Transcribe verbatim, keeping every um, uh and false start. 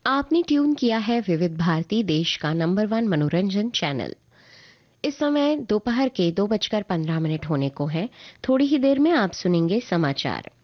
आपने ट्यून किया है विविध भारती, देश का नंबर वन मनोरंजन चैनल। इस समय दोपहर के दो बजकर पंद्रह मिनट होने को है। थोड़ी ही देर में आप सुनेंगे समाचार।